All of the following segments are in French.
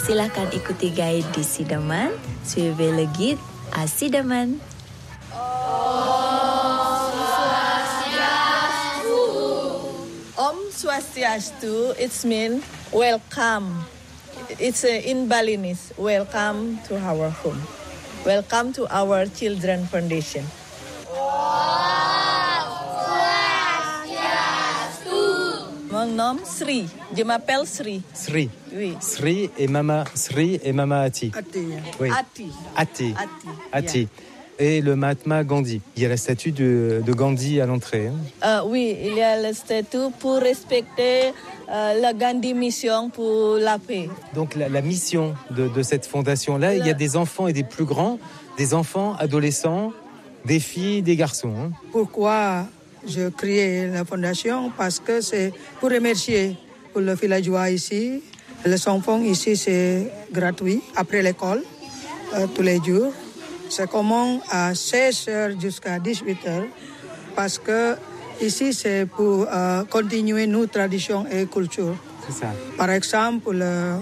Silakan ikuti guide di Sidaman. Suivez le guide à Sidaman. Om Swastiastu, it means welcome. It's in Balinese, welcome to our home. Welcome to our Children Foundation. Mon nom Sri, je m'appelle Sri. Sri. Oui. Sri et Mama Ati. Ati. Oui. Ati. Ati. Ati. Yeah. Et le Mahatma Gandhi. Il y a la statue de Gandhi à l'entrée. Oui, il y a la statue pour respecter la Gandhi Mission pour la paix. Donc la mission de cette fondation-là, il y a des enfants et des plus grands, des enfants, adolescents, des filles, des garçons. Pourquoi je crée la fondation? Parce que c'est pour remercier pour le villageois ici. Les enfants ici, c'est gratuit après l'école, tous les jours. Ça commence à 16h jusqu'à 18h parce que ici, c'est pour continuer nos traditions et cultures. C'est ça. Par exemple,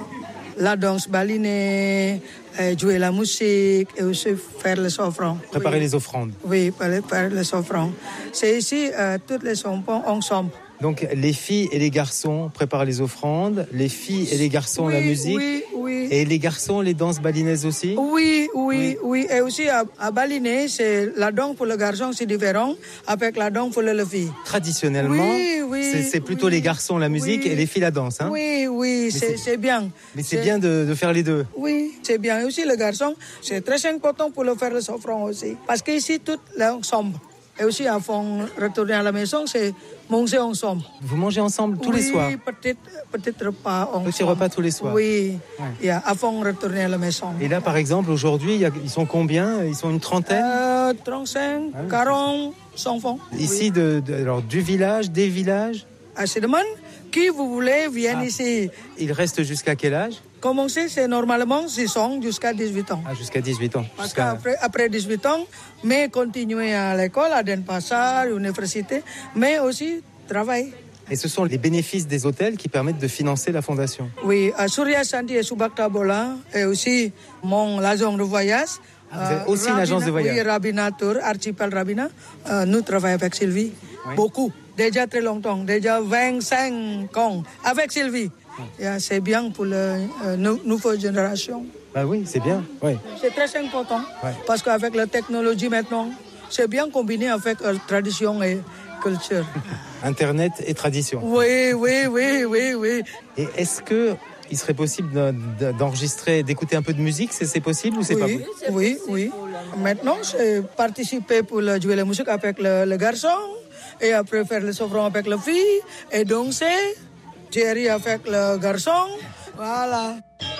la danse balinée, jouer la musique et aussi faire les offrandes. Préparer les offrandes. Oui, faire les offrandes. C'est ici, tous les enfants ensemble. Donc les filles et les garçons préparent les offrandes, les filles et les garçons la musique, oui. Et les garçons les danses balinaises aussi. Oui. Et aussi à Balinais, c'est la danse pour le garçon, c'est différent avec la danse pour les filles. Traditionnellement, c'est plutôt les garçons la musique et les filles la danse. Hein? Oui, c'est bien. Mais c'est bien de faire les deux. Oui, c'est bien. Et aussi le garçon, c'est très important pour le faire les offrandes aussi. Parce qu'ici, tout l'ensemble. Et aussi, avant de retourner à la maison, c'est manger ensemble. Vous mangez ensemble tous les soirs? Oui, petit repas ensemble. Petit repas tous les soirs? Oui, avant de retourner à la maison. Et là, par exemple, aujourd'hui, ils sont combien? Ils sont une trentaine? 35, 40 enfants. Ici, alors, du village, des villages? À Sidaman, qui vous voulez, viennent ici. Ils restent jusqu'à quel âge? Commencer, c'est normalement 6 ans jusqu'à 18 ans. Ah, jusqu'à 18 ans. Parce qu'après 18 ans, mais continuer à l'école, à Denpasar, à l'université, mais aussi travailler. Et ce sont les bénéfices des hôtels qui permettent de financer la fondation. Oui, à Surya Santi et Subakta Bola, et aussi mon agence de voyage. Vous avez aussi une agence de voyage? Oui, Rabina Tour, Archipel Rabina. Nous travaillons avec Sylvie. Oui. Beaucoup. Déjà très longtemps. Déjà 25 ans avec Sylvie. C'est bien pour la nouvelle génération. Ah oui, c'est bien. Oui. C'est très important. Parce qu'avec la technologie maintenant, c'est bien combiné avec tradition et culture. Internet et tradition. Oui. Et est-ce que il serait possible d'enregistrer, d'écouter un peu de musique? C'est possible ou c'est pas possible? Oui. Maintenant, j'ai participé pour jouer la musique avec le garçon et après faire les offrandes avec la fille et danser. Jerry avec le garçon. Voilà.